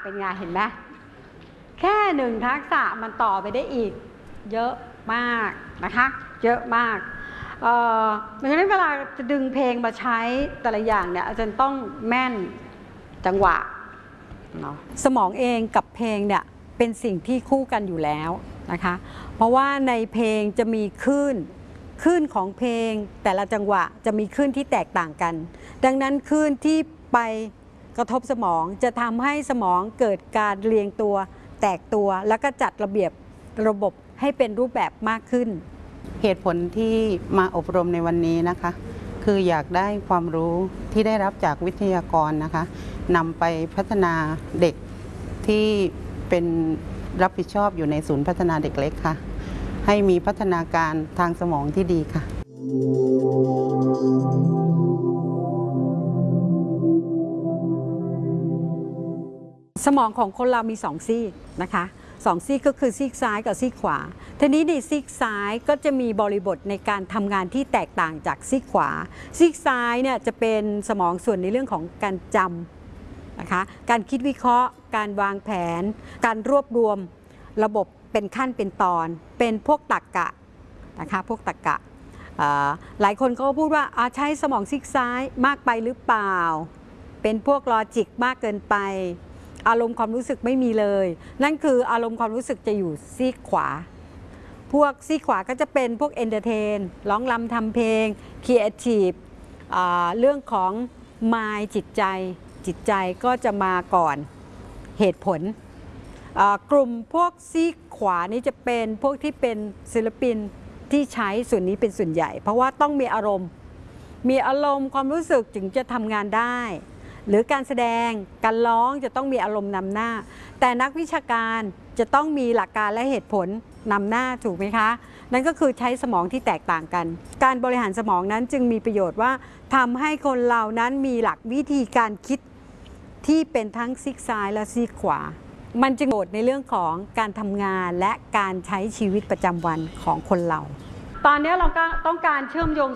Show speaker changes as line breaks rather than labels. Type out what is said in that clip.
เป็นไงเห็นไหมแค่1 ทักษะมันต่อไปได้อีกเยอะมากนะคะเยอะมากดังนั้นเวลาจะดึงเพลงมาใช้แต่ละอย่างเนี่ยอาจารย์ต้องแม่นจังหวะเนาะสมองเองกับเพลงเนี่ยเป็นสิ่งที่คู่กันอยู่แล้วนะคะเพราะว่าในเพลงจะมีคลื่นของเพลงแต่ละจังหวะจะมีคลื่นที่แตกต่างกันดังนั้นคลื่นที่ไปกระทบสมองจะทำให้สมองเกิดการเรียงตัวแตกตัวแล้วก็จัดระเบียบระบบให้เป็นรูปแบบมากขึ้น
เหตุผลที่มาอบรมในวันนี้นะคะคืออยากได้ความรู้ที่ได้รับจากวิทยากรนะคะนำไปพัฒนาเด็กที่เป็นรับผิดชอบอยู่ในศูนย์พัฒนาเด็กเล็กค่ะให้มีพัฒนาการทางสมองที่ดีค่ะ
สมองของคนเรามี2 ซีกนะคะ2 ซีกก็คือซีกซ้ายกับซีกขวาทีนี้ในซีกซ้ายก็จะมีบริบทในการทำงานที่แตกต่างจากซีกขวาซีกซ้ายเนี่ยจะเป็นสมองส่วนในเรื่องของการจำนะคะการคิดวิเคราะห์การวางแผนการรวบรวมระบบเป็นขั้นเป็นตอนเป็นพวกตรรกะนะคะพวกตรรกะหลายคนก็พูดว่าใช้สมองซีกซ้ายมากไปหรือเปล่าเป็นพวกลอจิกมากเกินไปอารมณ์ความรู้สึกไม่มีเลยนั่นคืออารมณ์ความรู้สึกจะอยู่ซีกขวาพวกซีกขวาก็จะเป็นพวกเอนเตอร์เทนร้องรำทำเพลงครีเอทีฟเรื่องของมายจิตใจก็จะมาก่อนเหตุผลกลุ่มพวกซีกขวานี้จะเป็นพวกที่เป็นศิลปินที่ใช้ส่วนนี้เป็นส่วนใหญ่เพราะว่าต้องมีอารมณ์ความรู้สึกจึงจะทำงานได้หรือการแสดงการร้องจะต้องมีอารมณ์นำหน้าแต่นักวิชาการจะต้องมีหลักการและเหตุผลนำหน้าถูกไหมคะนั่นก็คือใช้สมองที่แตกต่างกันการบริหารสมองนั้นจึงมีประโยชน์ว่าทำให้คนเรานั้นมีหลักวิธีการคิดที่เป็นทั้งซีกซ้ายและซีกขวามันจึงโจทย์ในเรื่องของการทำงานและการใช้ชีวิตประจำวันของคนเราตอนนี้เราก็ต้องการเชื่อมโยง